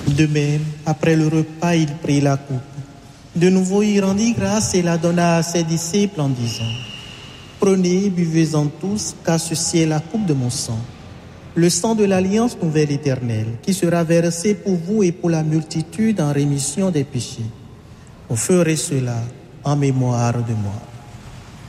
De même, après le repas, il prit la coupe. De nouveau, il rendit grâce et la donna à ses disciples en disant: Prenez, buvez-en tous, car ceci est la coupe de mon sang, le sang de l'alliance nouvelle éternelle, qui sera versé pour vous et pour la multitude en rémission des péchés. Vous ferez cela en mémoire de moi.